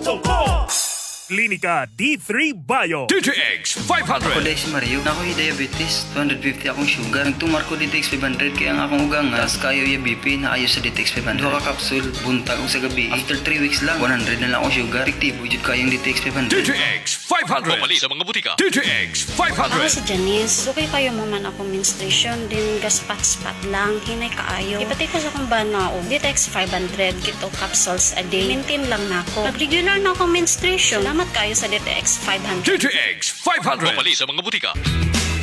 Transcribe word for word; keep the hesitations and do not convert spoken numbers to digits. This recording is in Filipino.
protocol. Klinika D three Bio. D T X five Ako hundred. dahil si Mario, na ako'y diabetes, two hundred fifty akong sugar. Nagtumar ko D T X five hundred kaya ang akong ugang nga, tas kayo yung B P na ayos sa D T X five hundred. Duha ka kapsul, buntag o sa gabi. After three weeks lang, one hundred na lang akong sugar. Efektibo jud kayong D T X five D hundred. T X five hundred. Pamali sa mga butika. D T X five Ako hundred. si Janice. Okay kayo mo man ako menstruation, din gaspat-spat lang, hinay kaayo. Ipatay ko sa kong banao, D T X five hundred, kito capsules a day. Maintain lang na ako. Pag regular na akong menstruation, salamat kayo sa D T X five hundred. D T X five hundred. Pamali sa mga butika.